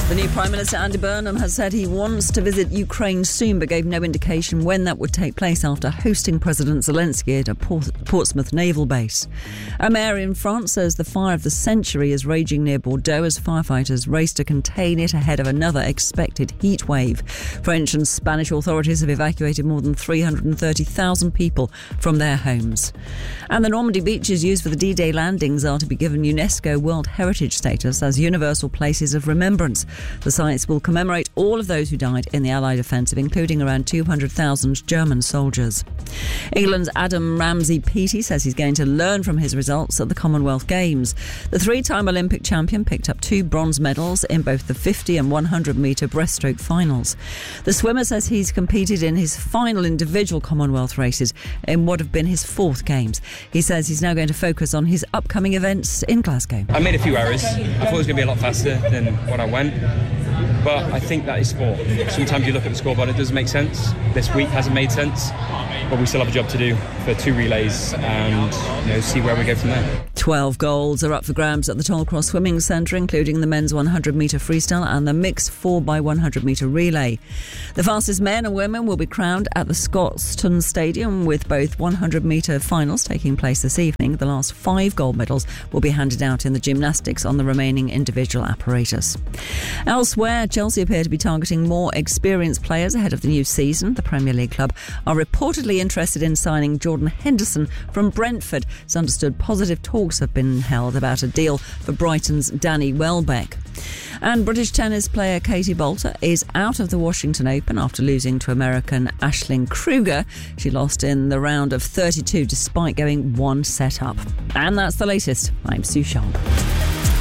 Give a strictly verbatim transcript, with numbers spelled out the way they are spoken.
The new Prime Minister Andy Burnham has said he wants to visit Ukraine soon, but gave no indication when that would take place after hosting President Zelensky at a Portsmouth naval base. A mayor in France says the fire of the century is raging near Bordeaux as firefighters race to contain it ahead of another expected heat wave. French and Spanish authorities have evacuated more than three hundred thirty thousand people from their homes. And the Normandy beaches used for the D-Day landings are to be given UNESCO World Heritage status as universal places of remembrance. The sites will commemorate all of those who died in the Allied offensive, including around two hundred thousand German soldiers. England's Adam Ramsey-Peaty says he's going to learn from his results at the Commonwealth Games. The three-time Olympic champion picked up two bronze medals in both the fifty and one hundred metre breaststroke finals. The swimmer says he's competed in his final individual Commonwealth races in what have been his fourth Games. He says he's now going to focus on his upcoming events in Glasgow. I made a few errors. I thought it was going to be a lot faster than when I went. But I think that is sport. Sometimes you look at the scoreboard, it doesn't make sense. This week hasn't made sense. But we still have a job to do for two relays and, you know, see where we go from there. Twelve goals are up for grabs at the Tollcross Swimming Centre, including the men's one hundred metre freestyle and the mixed four by one hundred metre relay. The fastest men and women will be crowned at the Scotstoun Stadium, with both one hundred metre finals taking place this evening. The last five gold medals will be handed out in the gymnastics on the remaining individual apparatus. Elsewhere, Chelsea appear to be targeting more experienced players ahead of the new season. The Premier League club are reportedly interested in signing Jordan Henderson from Brentford. It's understood positive talks have been held about a deal for Brighton's Danny Welbeck. And British tennis player Katie Boulter is out of the Washington Open after losing to American Aisling Kruger. She lost in the round of thirty-two despite going one set up. And that's the latest. I'm Sue Sharp.